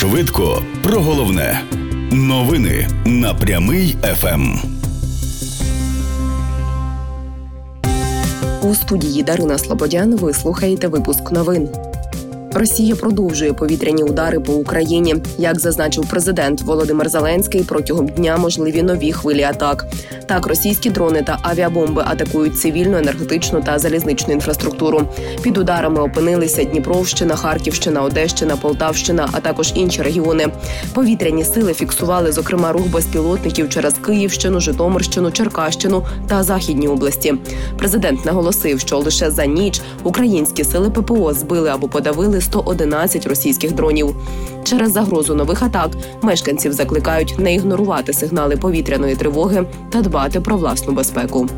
Швидко про головне. Новини на Прямий ФМ. У студії Дарина Слободян ви слухаєте випуск новин. Росія продовжує повітряні удари по Україні. Як зазначив президент Володимир Зеленський, протягом дня можливі нові хвилі атак. Так, російські дрони та авіабомби атакують цивільну, енергетичну та залізничну інфраструктуру. Під ударами опинилися Дніпровщина, Харківщина, Одещина, Полтавщина, а також інші регіони. Повітряні сили фіксували, зокрема, рух безпілотників через Київщину, Житомирщину, Черкащину та Західні області. Президент наголосив, що лише за ніч українські сили ППО збили або подавили 111 російських дронів. Через загрозу нових атак мешканців закликають не ігнорувати сигнали повітряної тривоги та дбати про власну безпеку.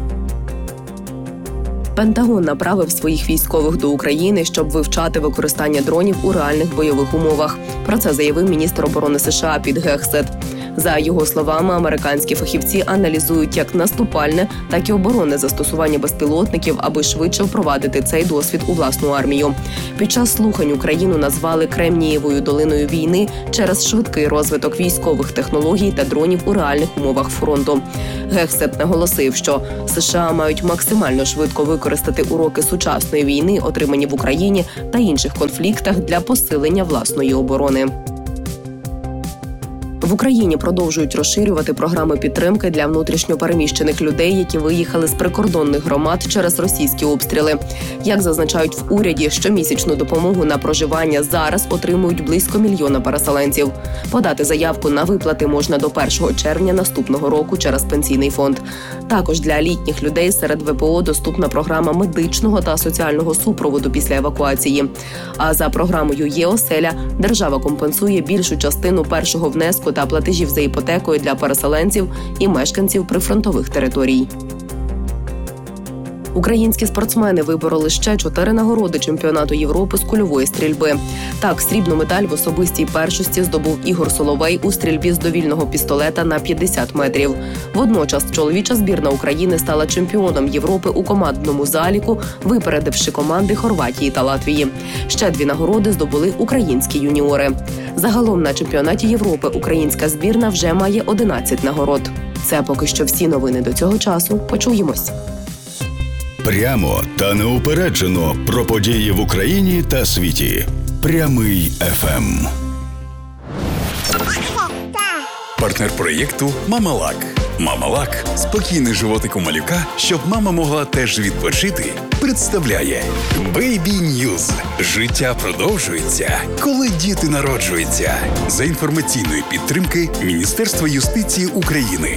Пентагон направив своїх військових до України, щоб вивчати використання дронів у реальних бойових умовах. Про це заявив міністр оборони США Піт Гексет. За його словами, американські фахівці аналізують як наступальне, так і оборонне застосування безпілотників, аби швидше впровадити цей досвід у власну армію. Під час слухань Україну назвали Кремнієвою долиною війни через швидкий розвиток військових технологій та дронів у реальних умовах фронту. Гексет наголосив, що США мають максимально швидко використати уроки сучасної війни, отримані в Україні та інших конфліктах, для посилення власної оборони. В Україні продовжують розширювати програми підтримки для внутрішньо переміщених людей, які виїхали з прикордонних громад через російські обстріли. Як зазначають в уряді, щомісячну допомогу на проживання зараз отримують близько 1 мільйона переселенців. Подати заявку на виплати можна до 1 червня наступного року через пенсійний фонд. Також для літніх людей серед ВПО доступна програма медичного та соціального супроводу після евакуації. А за програмою «Є-оселя» держава компенсує більшу частину першого внеску та платежів за іпотекою для переселенців і мешканців прифронтових територій. Українські спортсмени вибороли ще 4 нагороди чемпіонату Європи з кульової стрільби. Так, срібну медаль в особистій першості здобув Ігор Соловей у стрільбі з довільного пістолета на 50 метрів. Водночас чоловіча збірна України стала чемпіоном Європи у командному заліку, випередивши команди Хорватії та Латвії. Ще 2 нагороди здобули українські юніори. Загалом на чемпіонаті Європи українська збірна вже має 11 нагород. Це поки що всі новини до цього часу. Почуємось. Прямо та неупереджено про події в Україні та світі. Прямий ФМ. Партнер проєкту «Мамалак». «Мамалак» – спокійний животик у малюка, щоб мама могла теж відпочити, представляє Baby News. Життя продовжується, коли діти народжуються. За інформаційної підтримки Міністерства юстиції України.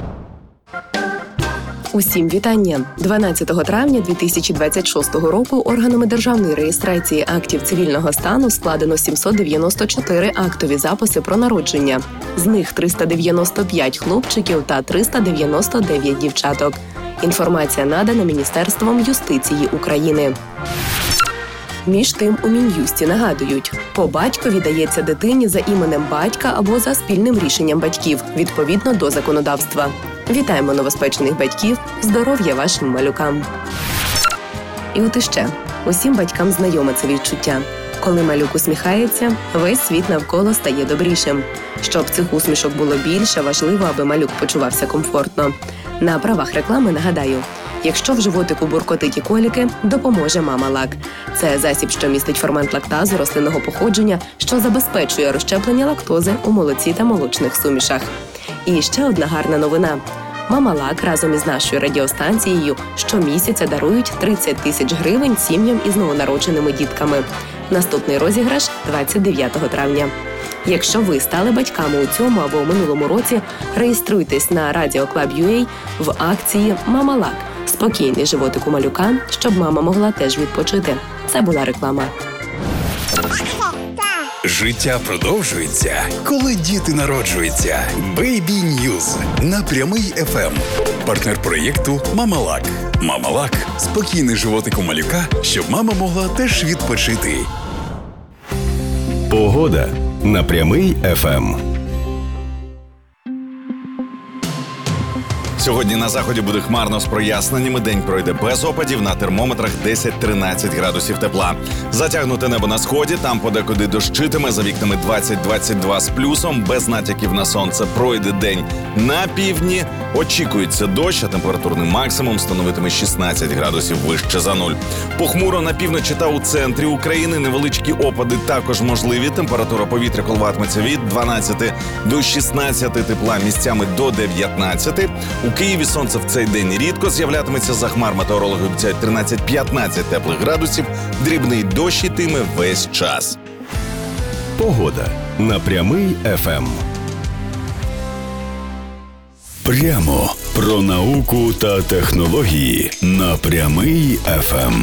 Усім вітання! 12 травня 2026 року органами державної реєстрації актів цивільного стану складено 794 актові записи про народження. З них 395 хлопчиків та 399 дівчаток. Інформація надана Міністерством юстиції України. Між тим, у Мін'юсті нагадують, по батькові дається дитині за іменем батька або за спільним рішенням батьків, відповідно до законодавства. Вітаємо новоспечених батьків, здоров'я вашим малюкам. І от іще, усім батькам знайоме це відчуття. Коли малюк усміхається, весь світ навколо стає добрішим. Щоб цих усмішок було більше, важливо, аби малюк почувався комфортно. На правах реклами нагадаю, якщо в животику буркотить і коліки, допоможе «Мамалак». Це засіб, що містить фермент лактази рослинного походження, що забезпечує розщеплення лактози у молоці та молочних сумішах. І ще одна гарна новина. «Мамалак» разом із нашою радіостанцією щомісяця дарують 30 тисяч гривень сім'ям із новонародженими дітками. Наступний розіграш 29 травня. Якщо ви стали батьками у цьому або у минулому році, реєструйтесь на Radio Club.ua в акції «Мамалак». Спокійний животик у малюка, щоб мама могла теж відпочити. Це була реклама. Життя продовжується, коли діти народжуються. Baby News на Прямий ФМ. Партнер проєкту «Мамалак». «Мамалак» – спокійний животик у малюка, щоб мама могла теж відпочити. Погода на Прямий ФМ. Сьогодні на заході буде хмарно з проясненнями. День пройде без опадів, на термометрах 10-13 градусів тепла. Затягнуте небо на сході, там подекуди дощитиме, за вікнами 20-22 з плюсом, без натяків на сонце. Пройде день на півдні, очікується дощ, а температурний максимум становитиме 16 градусів вище за нуль. Похмуро на півночі та у центрі України, невеличкі опади також можливі. Температура повітря коливатиметься від 12 до 16 тепла, місцями до 19. У Києві сонце в цей день рідко з'являтиметься, за хмар метеорологи обіцяють 13-15 теплих градусів, дрібний дощ ітиме весь час. Погода на Прямий ФМ. Прямо про науку та технології на Прямий ФМ.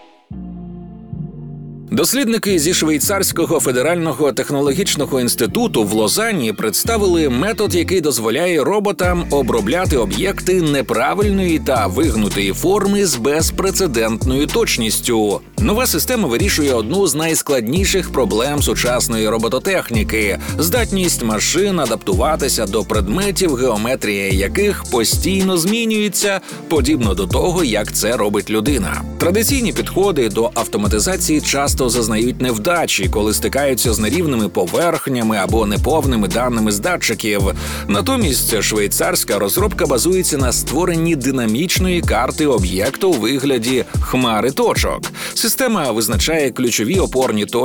Дослідники зі Швейцарського федерального технологічного інституту в Лозанні представили метод, який дозволяє роботам обробляти об'єкти неправильної та вигнутої форми з безпрецедентною точністю. Нова система вирішує одну з найскладніших проблем сучасної робототехніки – здатність машин адаптуватися до предметів, геометрія яких постійно змінюється, подібно до того, як це робить людина. Традиційні підходи до автоматизації часто зазнають невдачі, коли стикаються з нерівними поверхнями або неповними даними з датчиків. Натомість швейцарська розробка базується на створенні динамічної карти об'єкту у вигляді хмари точок. Система визначає ключові опорні точки